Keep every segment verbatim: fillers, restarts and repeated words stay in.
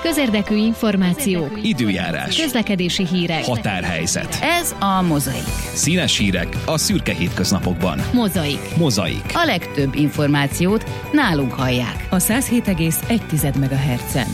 Közérdekű információk, időjárás, közlekedési hírek, határhelyzet. Ez a Mozaik. Színes hírek a szürke hétköznapokban. Mozaik. Mozaik. A legtöbb információt nálunk hallják. A száz hét egész egy megahertzen.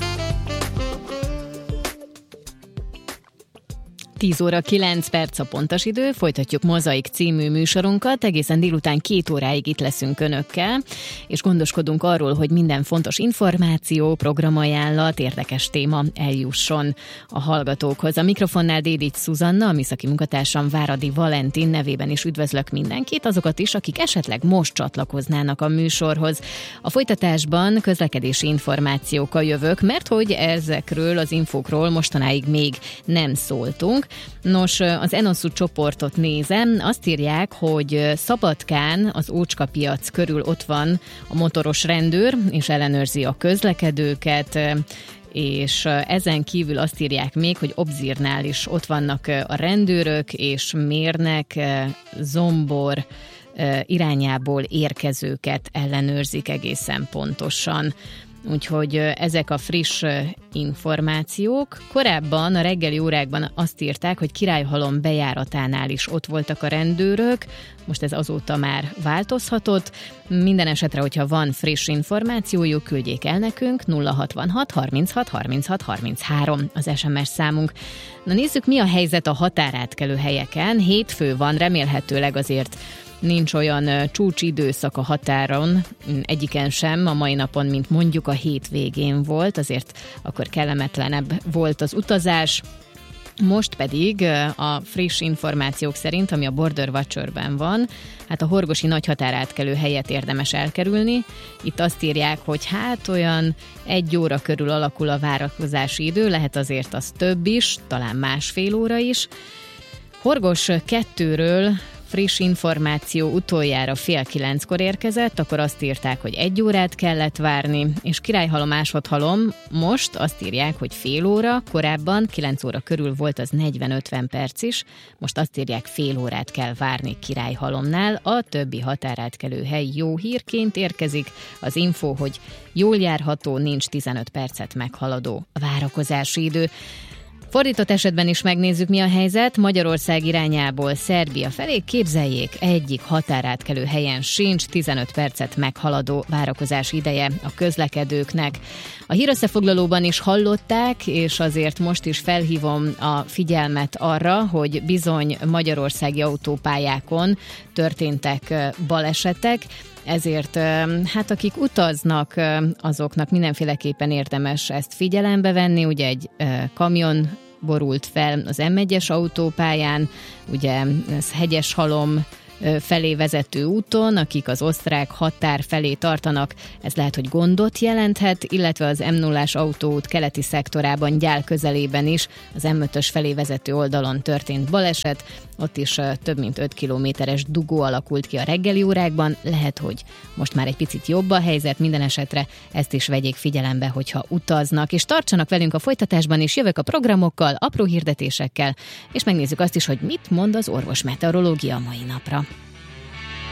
tíz óra kilenc perc a pontos idő, folytatjuk Mozaik című műsorunkat, egészen délután két óráig itt leszünk önökkel, és gondoskodunk arról, hogy minden fontos információ, programajánlat, érdekes téma eljusson a hallgatókhoz. A mikrofonnál Dédics Szuzanna, a műszaki munkatársam Váradi Valentin nevében is üdvözlök mindenkit, azokat is, akik esetleg most csatlakoznának a műsorhoz. A folytatásban közlekedési információkkal jövök, mert hogy ezekről az infókról mostanáig még nem szóltunk. Nos, az Enosu csoportot nézem, azt írják, hogy Szabadkán, az Ócska piac körül ott van a motoros rendőr, és ellenőrzi a közlekedőket, és ezen kívül azt írják még, hogy Obzirnál is ott vannak a rendőrök, és mérnek Zombor irányából érkezőket ellenőrzik egészen pontosan. Úgyhogy ezek a friss információk. Korábban a reggeli órákban azt írták, hogy Királyhalom bejáratánál is ott voltak a rendőrök, most ez azóta már változhatott. Minden esetre, hogyha van friss információjuk, küldjék el nekünk, nulla hatvanhat harminchat harminchat harminchárom az es em es számunk. Na nézzük, mi a helyzet a határátkelő helyeken. Hétfő van, remélhetőleg azért nincs olyan csúcsidőszak a határon, egyiken sem a mai napon, mint mondjuk a hétvégén volt, azért akkor kellemetlenebb volt az utazás. Most pedig a friss információk szerint, ami a Border Watcherben van, hát a horgosi nagy határátkelő helyet érdemes elkerülni. Itt azt írják, hogy hát olyan egy óra körül alakul a várakozási idő, lehet azért az több is, talán másfél óra is. Horgos kettőről friss információ utoljára fél kilenckor érkezett, akkor azt írták, hogy egy órát kellett várni, és Királyhalom Másodhalom most azt írják, hogy fél óra, korábban kilenc óra körül volt az negyven-ötven perc is, most azt írják, fél órát kell várni Királyhalomnál, a többi határátkelő hely jó hírként érkezik, az info, hogy jól járható, nincs tizenöt percet meghaladó várakozási idő. Fordított esetben is megnézzük, mi a helyzet. Magyarország irányából Szerbia felé, képzeljék, egyik határátkelő helyen sincs tizenöt percet meghaladó várakozás ideje a közlekedőknek. A hírösszefoglalóban is hallották, és azért most is felhívom a figyelmet arra, hogy bizony magyarországi autópályákon történtek balesetek, ezért hát akik utaznak, azoknak mindenféleképpen érdemes ezt figyelembe venni. Ugye egy kamion borult fel az em egyes autópályán, ugye ez Hegyeshalom felé vezető úton, akik az osztrák határ felé tartanak, ez lehet, hogy gondot jelenthet, illetve az em nullás autóút keleti szektorában, Gyál közelében is az em ötös felé vezető oldalon történt baleset, ott is több mint öt kilométeres dugó alakult ki a reggeli órákban, lehet, hogy most már egy picit jobb a helyzet, minden esetre ezt is vegyék figyelembe, hogyha utaznak, és tartsanak velünk a folytatásban, és jövök a programokkal, apró hirdetésekkel, és megnézzük azt is, hogy mit mond az orvosmeteorológia mai napra.